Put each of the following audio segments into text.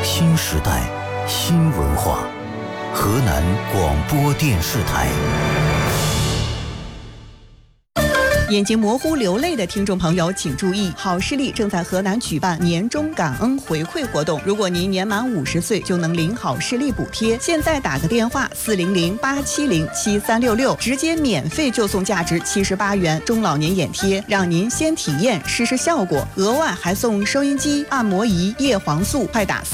新时代，新文化，河南广播电视台。 眼睛模糊流泪的听众朋友请注意，好视力正在河南举办年终感恩回馈活动，如果您年满50岁就能领好视力补贴。现在打个电话400-870-7366，直接免费就送价值78元中老年眼贴，让您先体验试试效果，额外还送收音机、按摩仪、叶黄素。快打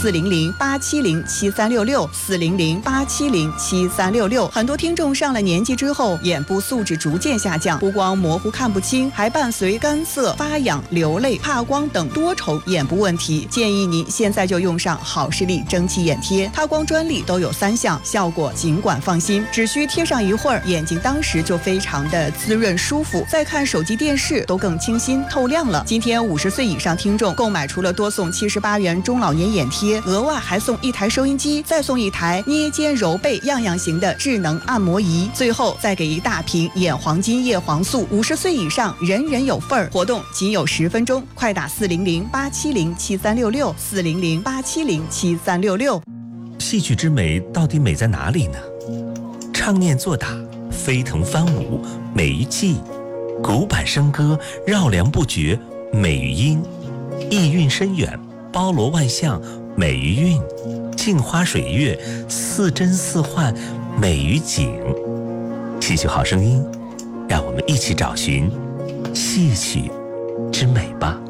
400-870-7366，400-870-7366。很多听众上了年纪之后，眼部素质逐渐下降，不光模糊看不清，还伴随干涩、发痒、流泪、怕光等多重眼部问题。建议您现在就用上好视力蒸汽眼贴，它光专利都有3项，效果尽管放心，只需贴上一会儿，眼睛当时就非常的滋润舒服，再看手机电视都更清新透亮了。今天50岁以上听众购买除了多送78元中老年眼贴，额外还送1台收音机，再送1台捏肩揉背样样型的智能按摩仪，最后再给一大瓶眼黄金叶黄素。50岁以上人人有份儿，活动仅有10分钟，快打400-870-7366， 400-870-7366。 戏曲之美到底美在哪里呢？唱念做打，飞腾翻舞，美于技；古板笙歌，绕梁不绝，美于音；意蕴深远，包罗万象，美于韵；镜花水月，似真似幻，美于景。戏曲好声音，让我们一起找寻戏曲之美吧。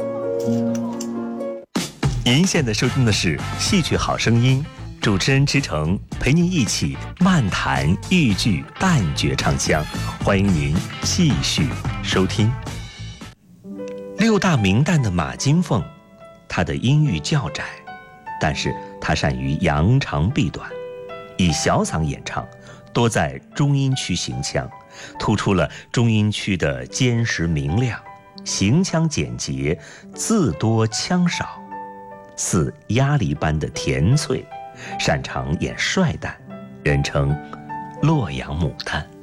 您现在收听的是戏曲好声音，主持人池诚陪您一起漫谈豫剧旦角唱腔，欢迎您继续收听。6大名旦的马金凤，他的音域较窄，但是他善于扬长避短，以小嗓演唱，多在中音区行腔，突出了中音区的坚实明亮，行腔简洁，字多腔少，似鸭梨般的甜脆，擅长演帅旦，人称洛阳牡丹。